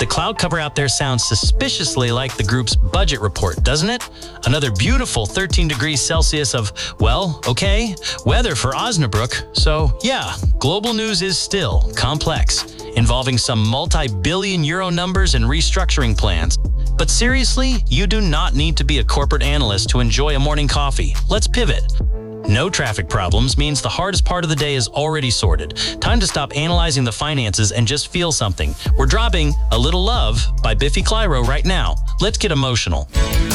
The cloud cover out there sounds suspiciously like the group's budget report, doesn't it? Another beautiful 13 degrees Celsius of, well, okay, weather for Osnabrück. So, yeah, global news is still complex, involving some multi-billion euro numbers and restructuring plans. But seriously, you do not need to be a corporate analyst to enjoy a morning coffee. Let's pivot. No traffic problems means the hardest part of the day is already sorted. Time to stop analyzing the finances and just feel something. We're dropping A Little Love by Biffy Clyro right now. Let's get emotional.